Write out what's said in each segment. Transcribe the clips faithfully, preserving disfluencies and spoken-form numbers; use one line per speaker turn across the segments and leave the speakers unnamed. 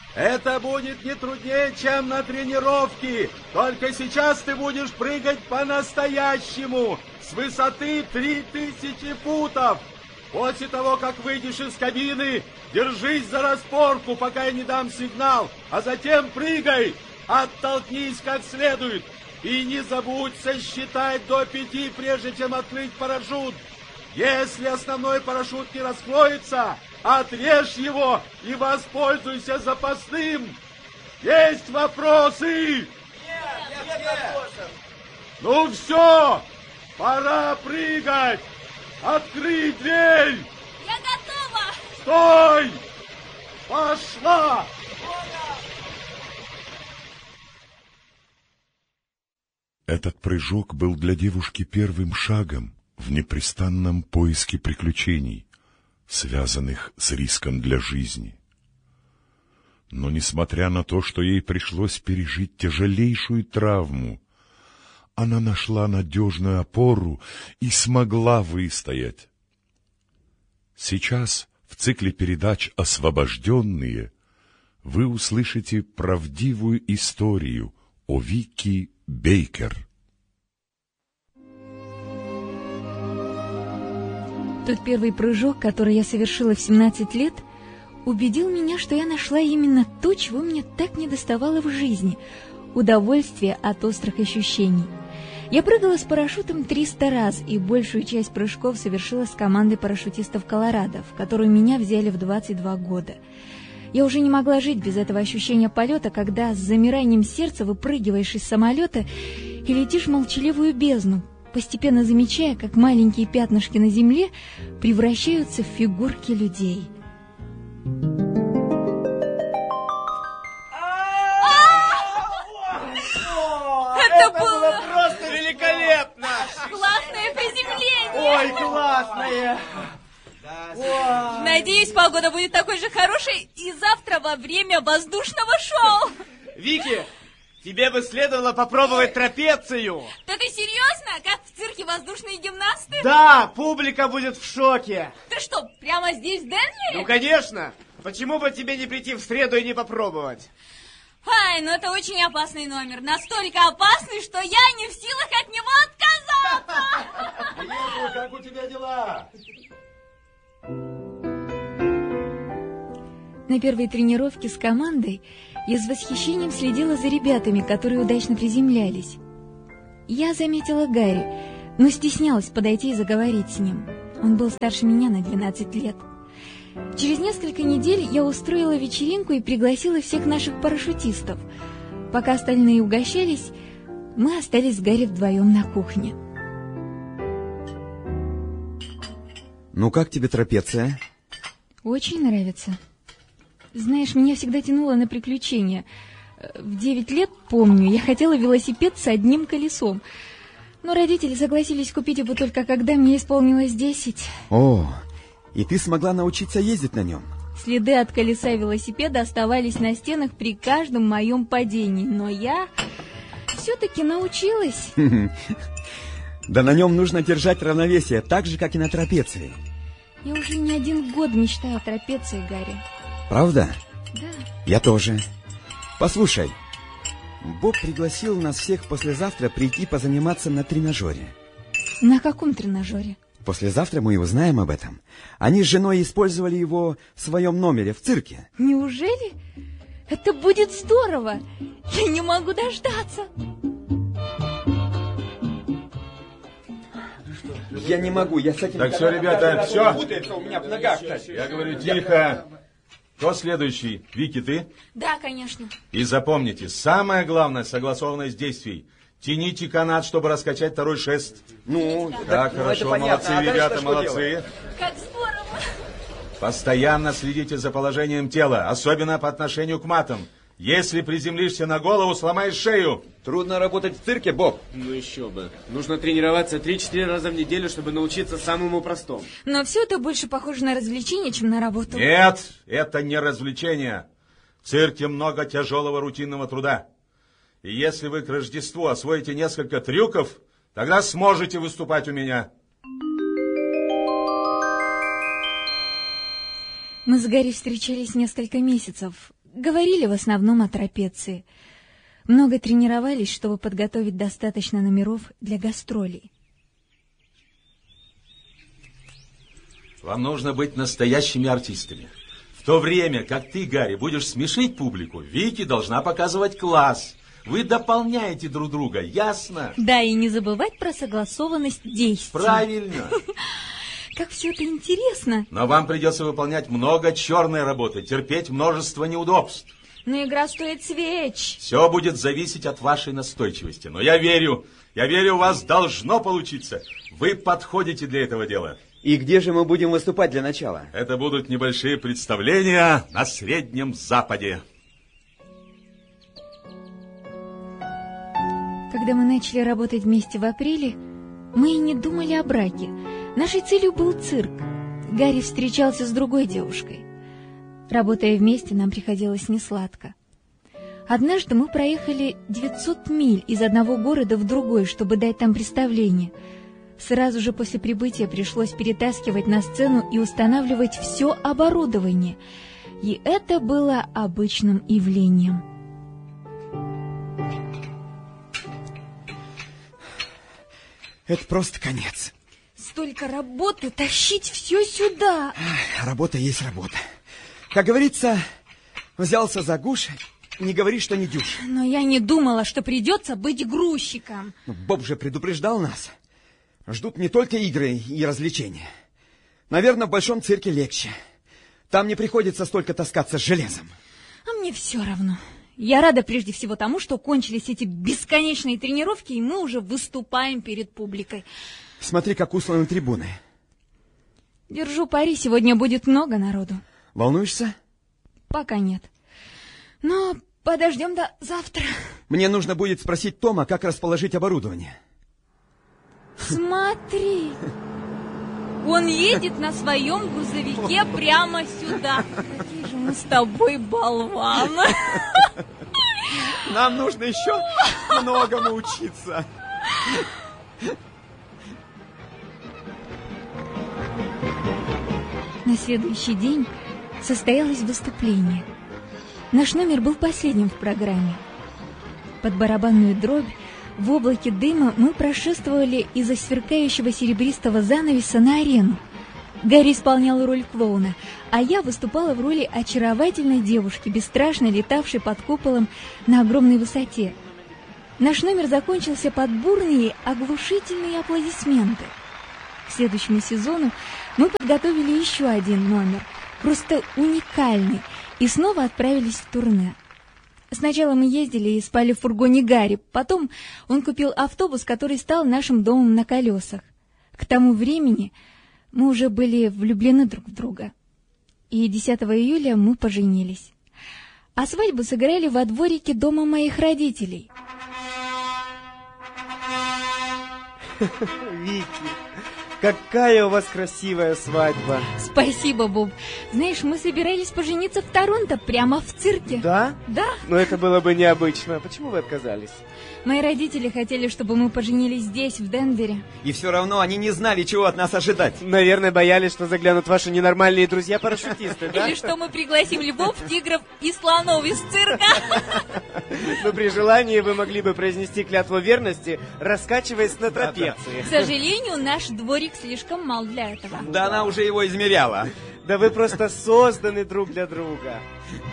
Это будет не труднее, чем на тренировке. Только сейчас ты будешь прыгать по-настоящему с высоты три тысячи футов. После того, как выйдешь из кабины, держись за распорку, пока я не дам сигнал, а затем прыгай. Оттолкнись как следует. И не забудь сосчитать до пяти, прежде чем открыть парашют. Если основной парашют не раскроется, отрежь его и воспользуйся запасным. Есть вопросы?
Нет, нет, нет вопросов.
Ну все, пора прыгать. Открыть дверь.
Я готова.
Стой! Пошла!
Этот прыжок был для девушки первым шагом в непрестанном поиске приключений, связанных с риском для жизни. Но, несмотря на то, что ей пришлось пережить тяжелейшую травму, она нашла надежную опору и смогла выстоять. Сейчас в цикле передач «Освобожденные» вы услышите правдивую историю о Вики Бейкер.
Тот первый прыжок, который я совершила в семнадцать лет, убедил меня, что я нашла именно то, чего мне так недоставало в жизни — удовольствие от острых ощущений. Я прыгала с парашютом триста раз, и большую часть прыжков совершила с командой парашютистов Колорадо, в которую меня взяли в двадцать два года. Я уже не могла жить без этого ощущения полета, когда с замиранием сердца выпрыгиваешь из самолета и летишь в молчаливую бездну, постепенно замечая, как маленькие пятнышки на земле превращаются в фигурки людей.
Это было
просто великолепно!
Классное приземление!
Ой, классное!
Надеюсь, погода будет такой же хорошей и завтра во время воздушного шоу.
Вики, тебе бы следовало попробовать трапецию.
Да ты серьезно? Как в цирке воздушные гимнасты?
Да, публика будет в шоке.
Ты что, прямо здесь, в Денвере?
Ну, конечно. Почему бы тебе не прийти в среду и не попробовать?
Ай, ну это очень опасный номер. Настолько опасный, что я не в силах от него отказаться.
Вики, как у тебя дела?
На первой тренировке с командой я с восхищением следила за ребятами, которые удачно приземлялись. Я заметила Гарри, но стеснялась подойти и заговорить с ним. Он был старше меня на двенадцать лет. Через несколько недель я устроила вечеринку и пригласила всех наших парашютистов. Пока остальные угощались, мы остались с Гарри вдвоем на кухне.
Ну, как тебе трапеция?
Очень нравится. Знаешь, меня всегда тянуло на приключения. В девять лет, помню, я хотела велосипед с одним колесом. Но родители согласились купить его только когда мне исполнилось десять.
О, и ты смогла научиться ездить на нем?
Следы от колеса велосипеда оставались на стенах при каждом моем падении, но я все-таки научилась.
Да на нем нужно держать равновесие, так же, как и на трапеции.
Я уже не один год мечтаю о трапеции, Гарри.
Правда?
Да.
Я тоже. Послушай, Боб пригласил нас всех послезавтра прийти позаниматься на тренажере.
На каком тренажере?
Послезавтра мы узнаем об этом. Они с женой использовали его в своем номере в цирке.
Неужели? Это будет здорово! Я не могу дождаться!
Я не могу, я с этим...
Так все, ребята, все.
Путается у меня в ногах-то.
Я говорю, тихо. Кто следующий? Вики, ты?
Да, конечно.
И запомните, самое главное — согласованность действий. Тяните канат, чтобы раскачать второй шест.
Ну,
так,
так, ну,
хорошо,
это
молодцы,
понятно. А
ребята,
дальше-то
молодцы.
что делать?
Как здорово.
Постоянно следите за положением тела, особенно по отношению к матам. Если приземлишься на голову, сломаешь шею.
Трудно работать в цирке, Боб.
Ну еще бы. Нужно тренироваться три-четыре раза в неделю, чтобы научиться самому простому.
Но все это больше похоже на развлечение, чем на работу.
Нет, это не развлечение. В цирке много тяжелого рутинного труда. И если вы к Рождеству освоите несколько трюков, тогда сможете выступать у меня.
Мы с Гарри встречались несколько месяцев. говорили в основном о трапеции. Много тренировались, чтобы подготовить достаточно номеров для гастролей.
Вам нужно быть настоящими артистами. В то время, как ты, Гарри, будешь смешить публику, Вики должна показывать класс. Вы дополняете друг друга, ясно?
Да, и не забывать про согласованность действий.
Правильно.
Как все это интересно.
Но вам придется выполнять много черной работы, терпеть множество неудобств.
Но игра стоит свеч.
Все будет зависеть от вашей настойчивости. Но я верю, я верю, у вас должно получиться. Вы подходите для этого дела.
И где же мы будем выступать для начала?
Это будут небольшие представления на Среднем Западе.
Когда мы начали работать вместе в апреле, мы и не думали о браке. Нашей целью был цирк. Гарри встречался с другой девушкой. Работая вместе, нам приходилось несладко. Однажды мы проехали девятьсот миль из одного города в другой, чтобы дать там представление. Сразу же после прибытия пришлось перетаскивать на сцену и устанавливать все оборудование. И это было обычным явлением.
Это просто конец.
Столько работы, тащить все сюда.
Ах, работа есть работа. Как говорится, взялся за гуш, не говори, что не дюж.
Но я не думала, что придется быть грузчиком.
Боб же предупреждал нас. Ждут не только игры и развлечения. Наверное, в большом цирке легче. Там не приходится столько таскаться с железом.
А мне все равно. Я рада прежде всего тому, что кончились эти бесконечные тренировки, и мы уже выступаем перед публикой.
Смотри, как усланы трибуны.
Держу пари, сегодня будет много народу.
Волнуешься?
Пока нет. Но подождем до завтра.
Мне нужно будет спросить Тома, как расположить оборудование.
Смотри, он едет на своем грузовике прямо сюда. Какие же мы с тобой болваны.
Нам нужно еще многому учиться.
На следующий день состоялось выступление. Наш номер был последним в программе. Под барабанную дробь в облаке дыма мы прошествовали из-за сверкающего серебристого занавеса на арену. Гарри исполнял роль клоуна, а я выступала в роли очаровательной девушки, бесстрашно летавшей под куполом на огромной высоте. Наш номер закончился под бурные, оглушительные аплодисменты. К следующему сезону мы подготовили еще один номер, просто уникальный, и снова отправились в турне. Сначала мы ездили и спали в фургоне Гарри, потом он купил автобус, который стал нашим домом на колесах. К тому времени мы уже были влюблены друг в друга. И десятого июля мы поженились. А свадьбу сыграли во дворике дома моих родителей.
Вики, какая у вас красивая свадьба.
Спасибо, Боб. Знаешь, мы собирались пожениться в Торонто, прямо в цирке.
Да?
Да.
Но это было бы необычно. Почему вы отказались?
Мои родители хотели, чтобы мы поженились здесь, в Денвере.
И все равно они не знали, чего от нас ожидать.
Наверное, боялись, что заглянут ваши ненормальные друзья-парашютисты, да?
Или что мы пригласим львов, тигров и слонов из цирка.
Но при желании вы могли бы произнести клятву верности, раскачиваясь на трапеции.
К сожалению, наш дворик слишком мал для этого.
Да она уже его измеряла.
Да вы просто созданы друг для друга.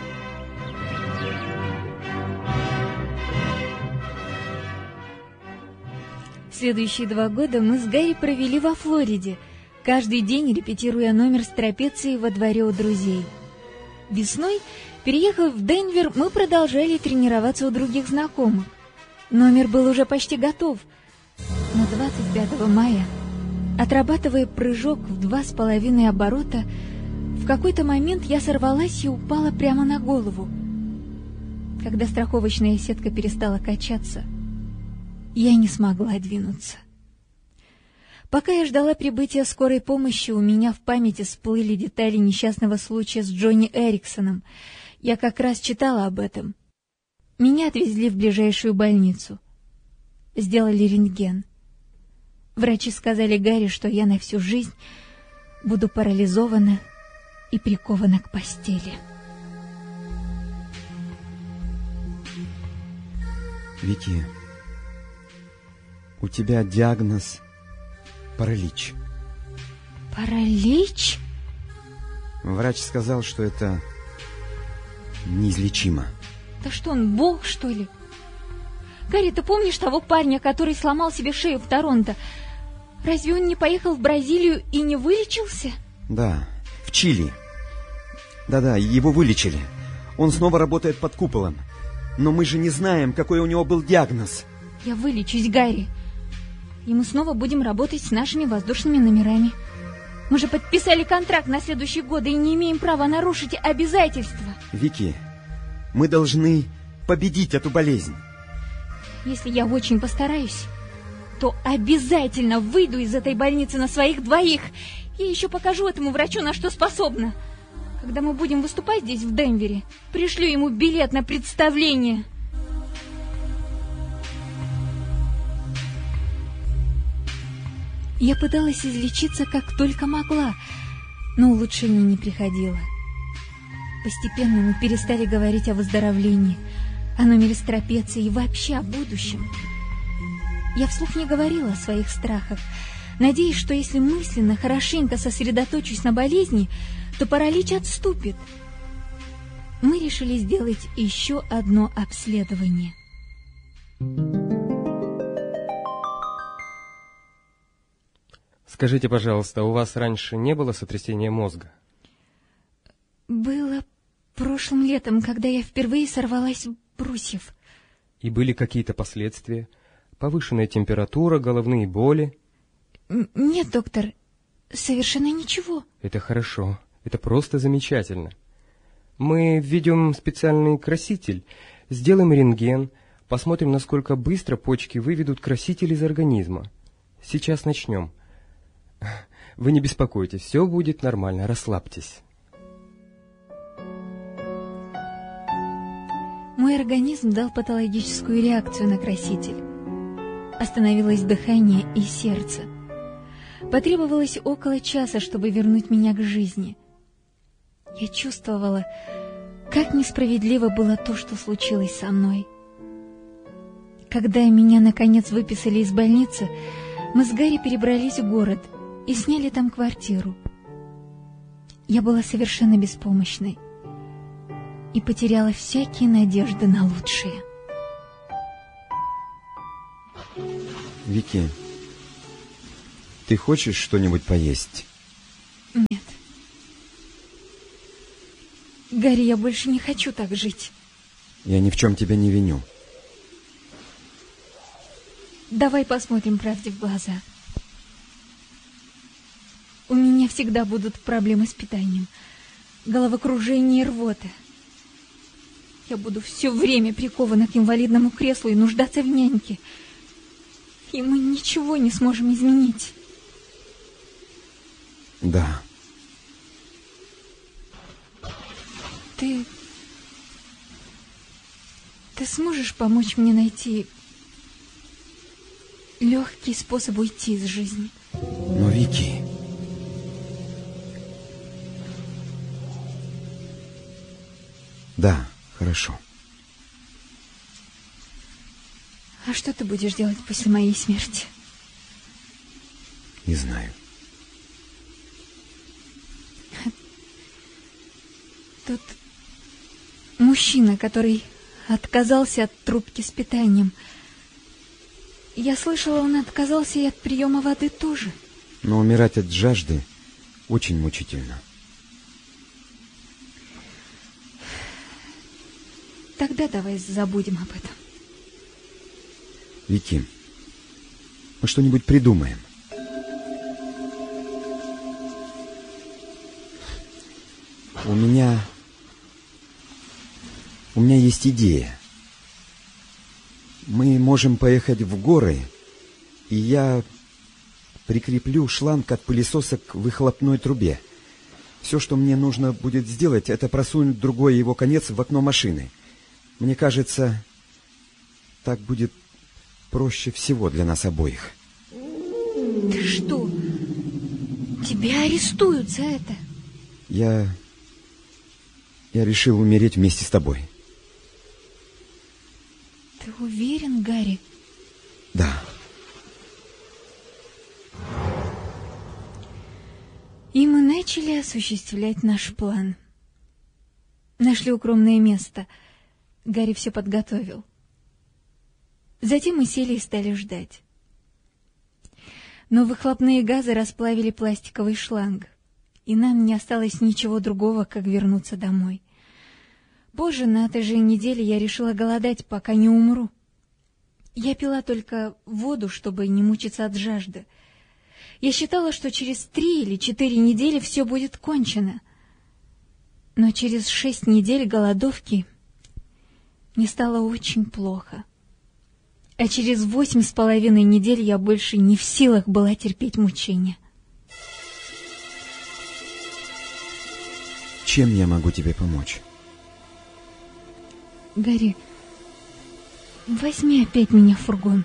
Следующие два года мы с Гарри провели во Флориде, каждый день репетируя номер с трапецией во дворе у друзей. Весной, переехав в Денвер, мы продолжали тренироваться у других знакомых. Номер был уже почти готов, но двадцать пятого мая, отрабатывая прыжок в два с половиной оборота, в какой-то момент я сорвалась и упала прямо на голову. Когда страховочная сетка перестала качаться, я не смогла двинуться. Пока я ждала прибытия скорой помощи, у меня в памяти всплыли детали несчастного случая с Джонни Эриксоном. Я как раз читала об этом. Меня отвезли в ближайшую больницу. Сделали рентген. Врачи сказали Гарри, что я на всю жизнь буду парализована и прикована к постели.
Вики, у тебя диагноз паралич.
Паралич?
Врач сказал, что это неизлечимо.
Да что он, бог, что ли? Гарри, ты помнишь того парня, который сломал себе шею в Торонто? Разве он не поехал в Бразилию и не вылечился?
Да, в Чили. Да-да, его вылечили. Он снова работает под куполом. Но мы же не знаем, какой у него был диагноз.
Я вылечусь, Гарри. И мы снова будем работать с нашими воздушными номерами. Мы же подписали контракт на следующие годы и не имеем права нарушить обязательства.
Вики, мы должны победить эту болезнь.
Если я очень постараюсь, то обязательно выйду из этой больницы на своих двоих. Я еще покажу этому врачу, на что способна. Когда мы будем выступать здесь, в Денвере, пришлю ему билет на представление. Я пыталась излечиться как только могла, но улучшение не приходило. Постепенно мы перестали говорить о выздоровлении, о номере с трапецией и вообще о будущем. Я вслух не говорила о своих страхах, надеясь, что если мысленно хорошенько сосредоточусь на болезни, то паралич отступит. Мы решили сделать еще одно обследование.
Скажите, пожалуйста, у вас раньше не было сотрясения мозга?
Было прошлым летом, когда я впервые сорвалась с брусьев.
И были какие-то последствия? Повышенная температура, головные боли?
Н- Нет, доктор, совершенно ничего.
Это хорошо, это просто замечательно. Мы введем специальный краситель, сделаем рентген, посмотрим, насколько быстро почки выведут краситель из организма. Сейчас начнем. Вы не беспокойтесь, все будет нормально, расслабьтесь.
Мой организм дал патологическую реакцию на краситель. Остановилось дыхание и сердце. Потребовалось около часа, чтобы вернуть меня к жизни. Я чувствовала, как несправедливо было то, что случилось со мной. Когда меня, наконец, выписали из больницы, мы с Гарри перебрались в город и сняли там квартиру. Я была совершенно беспомощной и потеряла всякие надежды на лучшее.
Вики, ты хочешь что-нибудь поесть?
Нет. Гарри, я больше не хочу так жить.
Я ни в чем тебя не виню.
Давай посмотрим правде в глаза. У меня всегда будут проблемы с питанием, головокружение и рвота. Я буду все время прикована к инвалидному креслу и нуждаться в няньке. И мы ничего не сможем изменить.
Да.
Ты... Ты сможешь помочь мне найти легкий способ уйти из жизни?
Но, Вики... Да, хорошо.
А что ты будешь делать после моей смерти?
Не знаю.
Тот мужчина, который отказался от трубки с питанием. Я слышала, он отказался и от приема воды тоже.
Но умирать от жажды очень мучительно.
Тогда давай забудем об этом.
Вики, мы что-нибудь придумаем. У меня... У меня есть идея. Мы можем поехать в горы, и я прикреплю шланг от пылесоса к выхлопной трубе. Все, что мне нужно будет сделать, это просунуть другой его конец в окно машины. Мне кажется, так будет проще всего для нас обоих.
Ты что? Тебя арестуют за это?
Я... Я решил умереть вместе с тобой.
Ты уверен, Гарри?
Да.
И мы начали осуществлять наш план. Нашли укромное место. Гарри все подготовил. Затем мы сели и стали ждать. Но выхлопные газы расплавили пластиковый шланг, и нам не осталось ничего другого, как вернуться домой. Позже, на этой же неделе, я решила голодать, пока не умру. Я пила только воду, чтобы не мучиться от жажды. Я считала, что через три или четыре недели все будет кончено. Но через шесть недель голодовки мне стало очень плохо. А через восемь с половиной недель я больше не в силах была терпеть мучения.
Чем я могу тебе помочь?
Гарри, возьми опять меня в фургон.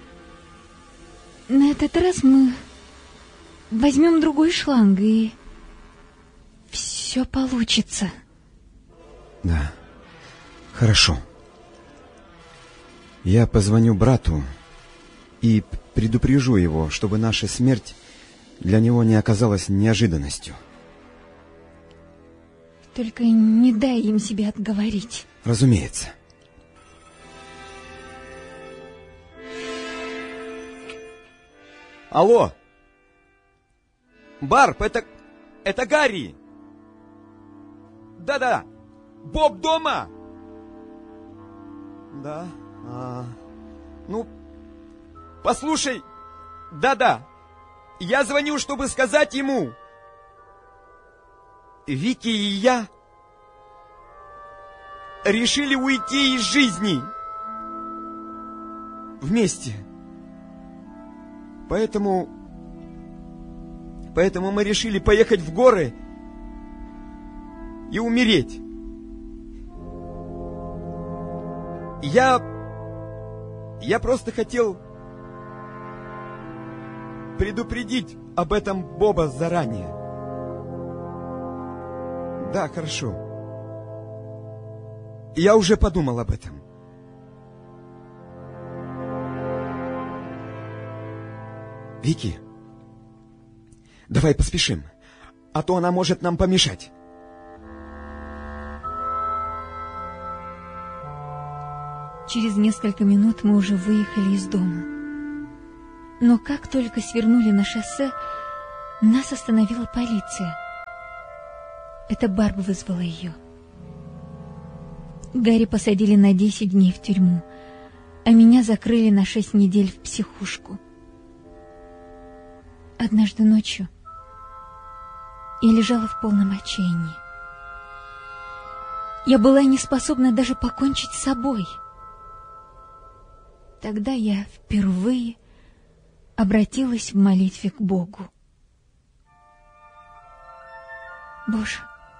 На этот раз мы возьмем другой шланг, и все получится.
Да, хорошо. Я позвоню брату и предупрежу его, чтобы наша смерть для него не оказалась неожиданностью.
Только не дай им себя отговорить.
Разумеется.
Алло! Барб, это... это Гарри! Да-да! Боб дома? Да? А, ну, послушай, да-да, я звоню, чтобы сказать ему. Вики и я решили уйти из жизни вместе. Поэтому, поэтому мы решили поехать в горы и умереть. Я... Я просто хотел предупредить об этом Боба заранее. Да, хорошо. Я уже подумал об этом. Вики, давай поспешим, а то она может нам помешать.
Через несколько минут мы уже выехали из дома. Но как только свернули на шоссе, нас остановила полиция. Это Барб вызвала ее. Гарри посадили на десять дней в тюрьму, а меня закрыли на шесть недель в психушку. Однажды ночью я лежала в полном отчаянии. Я была не способна даже покончить с собой. Тогда я впервые обратилась в молитве к Богу. Боже,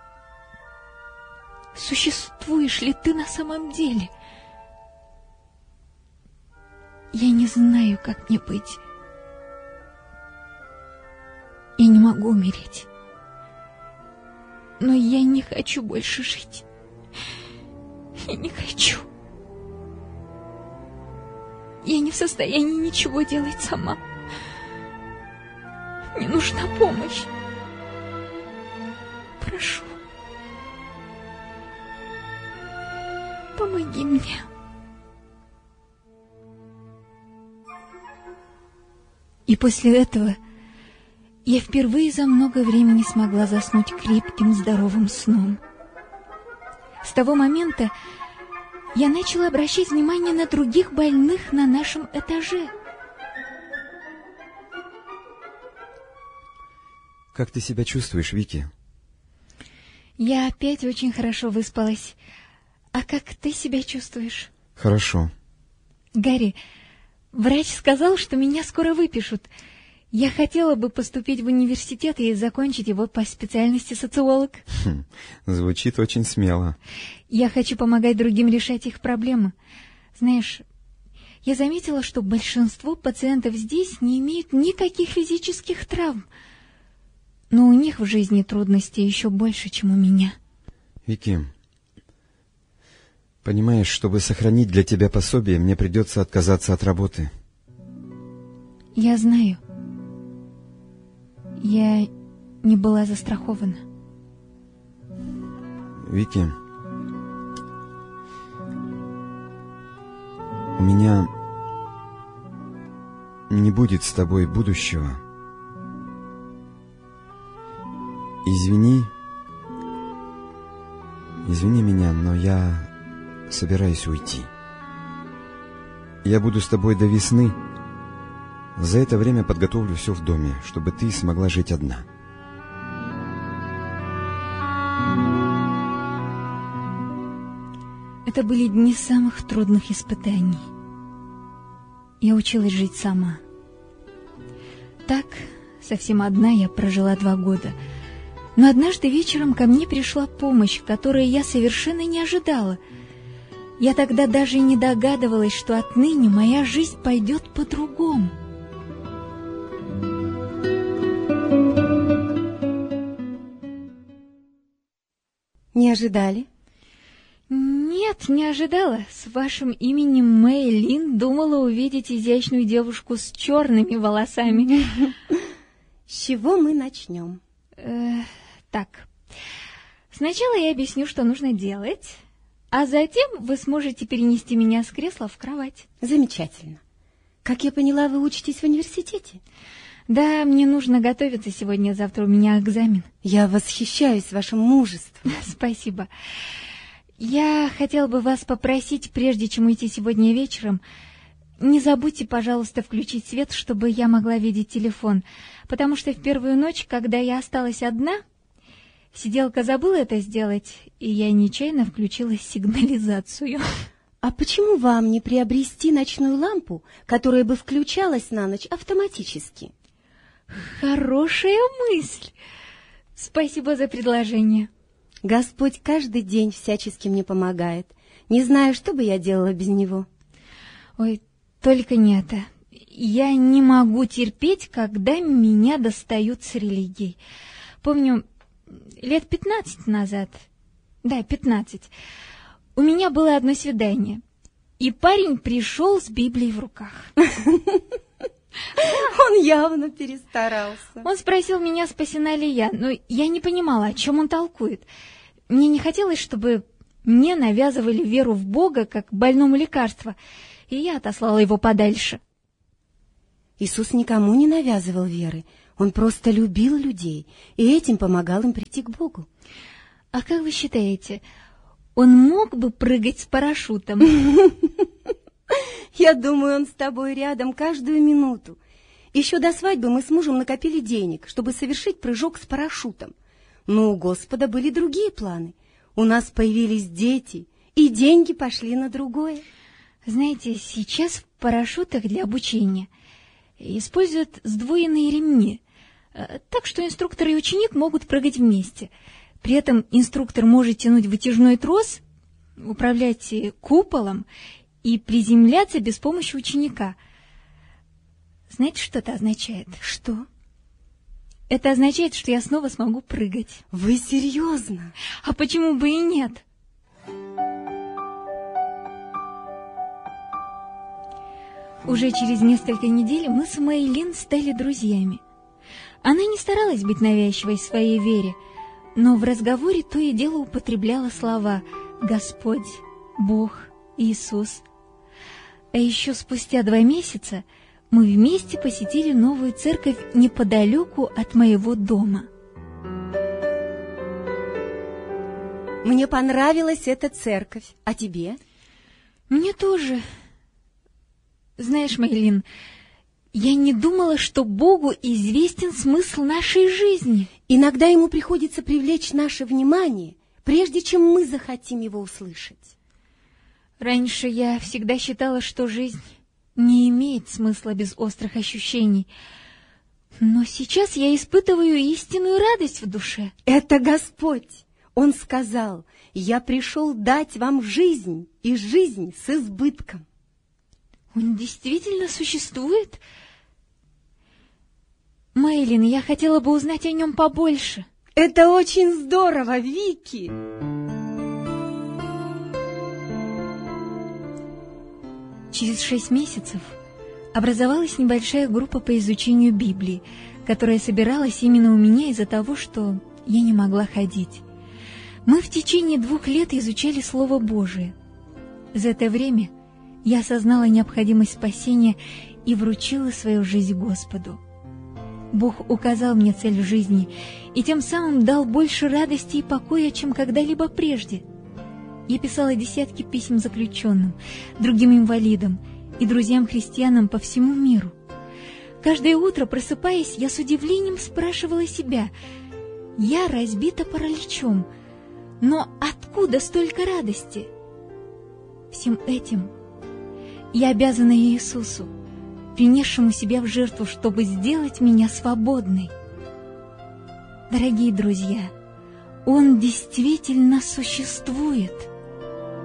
существуешь ли ты на самом деле? Я не знаю, как мне быть. Я не могу умереть. Но я не хочу больше жить. Я не хочу. Я не в состоянии ничего делать сама. Мне нужна помощь. Прошу. Помоги мне. И после этого я впервые за много времени смогла заснуть крепким, здоровым сном. С того момента я начала обращать внимание на других больных на нашем этаже.
Как ты себя чувствуешь, Вики?
Я опять очень хорошо выспалась. А как ты себя чувствуешь?
Хорошо.
Гарри, врач сказал, что меня скоро выпишут. Я хотела бы поступить в университет и закончить его по специальности социолог.
Хм, звучит очень смело.
Я хочу помогать другим решать их проблемы. Знаешь, я заметила, что большинство пациентов здесь не имеют никаких физических травм. Но у них в жизни трудностей еще больше, чем у меня.
Вики, Понимаешь, чтобы сохранить для тебя пособие, мне придется отказаться от работы.
Я знаю. Я не была застрахована.
Вики, у меня не будет с тобой будущего. Извини, извини меня, но я собираюсь уйти. Я буду с тобой до весны. За это время подготовлю все в доме, чтобы ты смогла жить одна.
Это были дни самых трудных испытаний. Я училась жить сама. Так, совсем одна я прожила два года. Но однажды вечером ко мне пришла помощь, которую я совершенно не ожидала. Я тогда даже и не догадывалась, что отныне моя жизнь пойдет по-другому.
Не ожидали?
Нет, не ожидала. С вашим именем Мэйлин думала увидеть изящную девушку с черными волосами.
С чего мы начнем?
Э, так, сначала я объясню, что нужно делать, а затем вы сможете перенести меня с кресла в кровать.
Замечательно. Как я поняла, вы учитесь в университете?
Да, мне нужно готовиться сегодня, завтра у меня экзамен.
Я восхищаюсь вашим мужеством.
Спасибо. Я хотела бы вас попросить, прежде чем уйти сегодня вечером, не забудьте, пожалуйста, включить свет, чтобы я могла видеть телефон, потому что в первую ночь, когда я осталась одна, сиделка забыла это сделать, и я нечаянно включила сигнализацию.
А почему вам не приобрести ночную лампу, которая бы включалась на ночь автоматически?
Хорошая мысль. Спасибо за предложение.
Господь каждый день всячески мне помогает. Не знаю, что бы я делала без него.
Ой, только не это. Я не могу терпеть, когда меня достают с религией. Помню, лет пятнадцать назад, да, пятнадцать, у меня было одно свидание, и парень пришел с Библией в руках.
Он явно перестарался.
Он спросил меня, спасена ли я, но я не понимала, о чем он толкует. Мне не хотелось, чтобы мне навязывали веру в Бога, как больному лекарство, и я отослала его подальше.
Иисус никому не навязывал веры, он просто любил людей, и этим помогал им прийти к Богу.
А как вы считаете, он мог бы прыгать с парашютом?
Я думаю, он с тобой рядом каждую минуту. Еще до свадьбы мы с мужем накопили денег, чтобы совершить прыжок с парашютом. Но у Господа были другие планы. У нас появились дети, и деньги пошли на другое.
Знаете, сейчас в парашютах для обучения используют сдвоенные ремни, так что инструктор и ученик могут прыгать вместе. При этом инструктор может тянуть вытяжной трос, управлять куполом и приземляться без помощи ученика. Знаете, что это означает?
Что?
Это означает, что я снова смогу прыгать.
Вы серьезно?
А почему бы и нет? Уже через несколько недель мы с Мэйлин стали друзьями. Она не старалась быть навязчивой в своей вере, но в разговоре то и дело употребляла слова «Господь», «Бог», «Иисус». А еще спустя два месяца мы вместе посетили новую церковь неподалеку от моего дома.
Мне понравилась эта церковь. А тебе?
Мне тоже. Знаешь, Мэйлин, я не думала, что Богу известен смысл нашей жизни.
Иногда ему приходится привлечь наше внимание, прежде чем мы захотим его услышать.
Раньше я всегда считала, что жизнь не имеет смысла без острых ощущений. Но сейчас я испытываю истинную радость в душе.
Это Господь. Он сказал: «Я пришел дать вам жизнь, и жизнь с избытком».
Он действительно существует? Мэйлин, я хотела бы узнать о нем побольше.
Это очень здорово, Вики.
Через шесть месяцев образовалась небольшая группа по изучению Библии, которая собиралась именно у меня из-за того, что я не могла ходить. Мы в течение двух лет изучали Слово Божие. За это время я осознала необходимость спасения и вручила свою жизнь Господу. Бог указал мне цель в жизни и тем самым дал больше радости и покоя, чем когда-либо прежде. Я писала десятки писем заключенным, другим инвалидам и друзьям-христианам по всему миру. Каждое утро, просыпаясь, я с удивлением спрашивала себя: я разбита параличом, но откуда столько радости? Всем этим я обязана Иисусу, принесшему себя в жертву, чтобы сделать меня свободной. Дорогие друзья, Он действительно существует.